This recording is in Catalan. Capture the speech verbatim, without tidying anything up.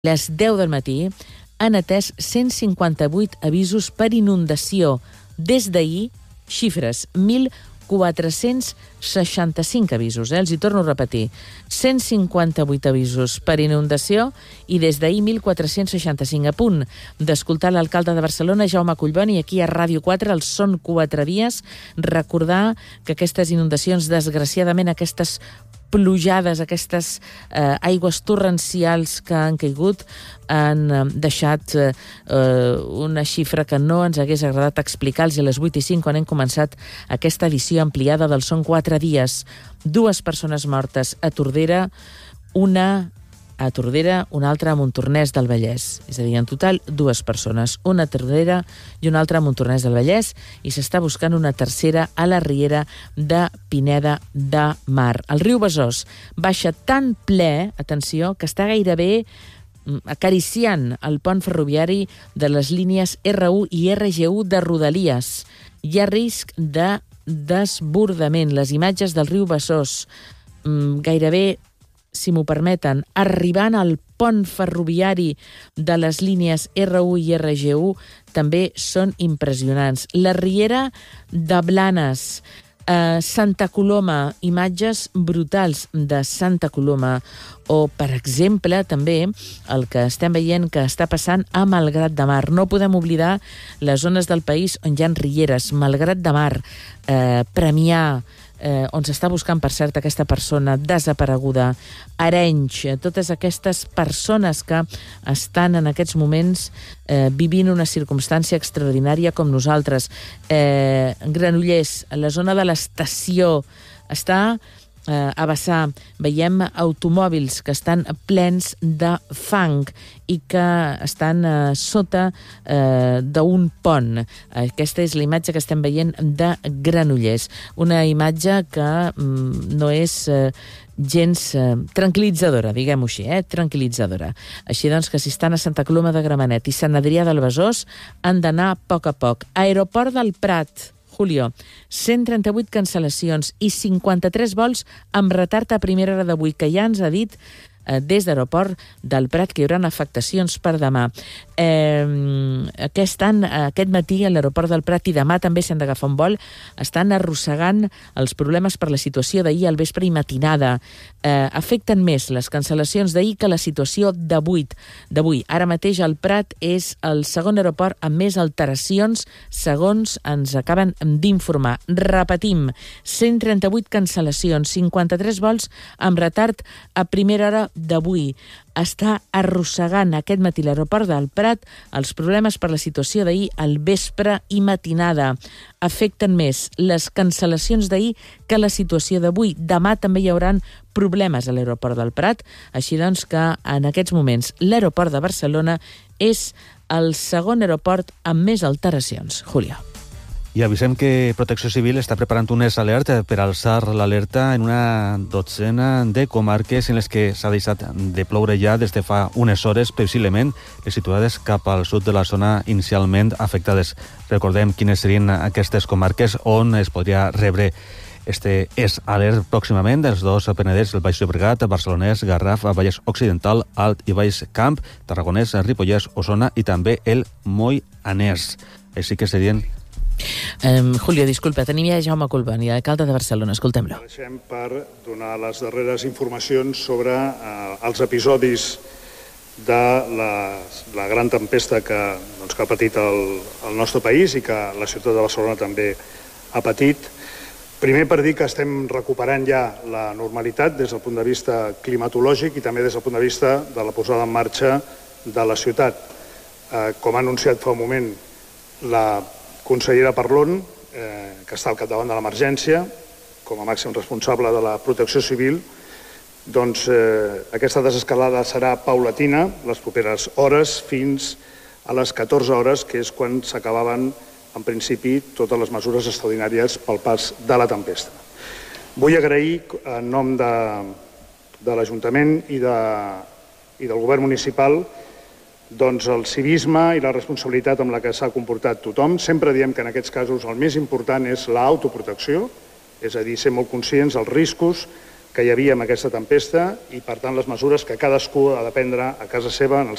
les deu del matí han atès cent cinquanta-vuit avisos per inundació. Des d'ahir, xifres, mil quatre-cents seixanta-cinc avisos, eh? Els hi torno a repetir. cent cinquanta-vuit avisos per inundació i des d'ahir mil quatre-cents seixanta-cinc. A punt d'escoltar l'alcalde de Barcelona, Jaume Collboni, aquí a Ràdio quatre, els Són quatre dies. Recordar que aquestes inundacions, desgraciadament, aquestes plujades, aquestes eh, aigües torrencials que han caigut han eh, deixat eh, una xifra que no ens hagués agradat explicar-los a les vuit i cinc quan hem començat aquesta edició ampliada del Són quatre dies. Dues persones mortes a Tordera, una a Tordera, una altra a Montornès del Vallès. És a dir, en total, dues persones, una a Tordera i una altra a Montornès del Vallès, i s'està buscant una tercera a la riera de Pineda de Mar. El riu Besòs baixa tan ple, atenció, que està gairebé acariciant el pont ferroviari de les línies erre u i erre ge u de Rodalies. Hi ha risc de desbordament. Les imatges del riu Besòs, gairebé, si m'ho permeten, arribant al pont ferroviari de les línies erre u i erre ge u, també són impressionants. La riera de Blanes, eh, Santa Coloma, imatges brutals de Santa Coloma, o, per exemple, també el que estem veient que està passant a Malgrat de Mar. No podem oblidar les zones del país on hi ha rieres. Malgrat de Mar, eh, Premià, Eh, on s'està buscant, per cert, aquesta persona desapareguda, Arenys, eh, totes aquestes persones que estan en aquests moments eh, vivint una circumstància extraordinària com nosaltres. Eh, Granollers, la zona de l'estació, està eh, a vessar. Veiem automòbils que estan plens de fang i que estan eh, sota eh, d'un pont. Aquesta és la imatge que estem veient de Granollers. Una imatge que mm, no és eh, gens eh, tranquil·litzadora, diguem-ho així, eh? tranquil·litzadora. Així doncs que si estan a Santa Coloma de Gramenet i Sant Adrià del Besòs han d'anar a poc a poc. Aeroport del Prat, Julio, cent trenta-vuit cancel·lacions i cinquanta-tres vols amb retard a primera hora d'avui, que ja ens ha dit eh, des d'aeroport del Prat que hi haurà afectacions per demà. Eh, aquest, any, aquest matí a l'aeroport del Prat, i demà també s'han d'agafar un vol, estan arrossegant els problemes per la situació d'ahir al vespre i matinada. Eh, afecten més les cancel·lacions d'ahir que la situació d'avui. d'avui. Ara mateix el Prat és el segon aeroport amb més alteracions, segons ens acaben d'informar. Repetim, cent trenta-vuit cancel·lacions, cinquanta-tres vols amb retard a primera hora d'avui. Està arrossegant aquest matí l'aeroport del Prat els problemes per la situació d'ahir al vespre i matinada. Afecten més les cancel·lacions d'ahir que la situació d'avui. Demà també hi haurà problemes a l'aeroport del Prat, així doncs que en aquests moments l'aeroport de Barcelona és el segon aeroport amb més alteracions. Julio. I avisem que Protecció Civil està preparant unes alertes per alçar l'alerta en una dotzena de comarques en les que s'ha deixat de ploure ja des de fa unes hores, precisament les situades cap al sud de la zona inicialment afectades. Recordem quines serien aquestes comarques on es podria rebre este és alert pròximament dels dos Penedès, el Baix Llobregat, Barcelonès, Garraf, Vallès Occidental, Alt i Baix Camp, Tarragonès, Ripollès, Osona i també el Moianès. Així que serien... Um, Julio, disculpa, tenim ja Jaume Collboni, alcalde de Barcelona, escoltem-lo. Apareixem per donar les darreres informacions sobre uh, els episodis de la, la gran tempesta que, doncs, que ha patit el, el nostre país i que la ciutat de Barcelona també ha patit. Primer per dir que estem recuperant ja la normalitat des del punt de vista climatològic i també des del punt de vista de la posada en marxa de la ciutat. Uh, com ha anunciat fa un moment la consellera Parlon, eh, que està al capdavant de l'emergència, com a màxim responsable de la Protecció Civil, doncs eh, aquesta desescalada serà paulatina les properes hores fins a les catorze hores, que és quan s'acabaven, en principi, totes les mesures extraordinàries pel pas de la tempesta. Vull agrair, en nom de, de l'Ajuntament i, de, i del Govern Municipal, doncs el civisme i la responsabilitat amb la que s'ha comportat tothom. Sempre diem que en aquests casos el més important és l'autoprotecció, és a dir, ser molt conscients dels riscos que hi havia amb aquesta tempesta i, per tant, les mesures que cadascú ha de prendre a casa seva, en el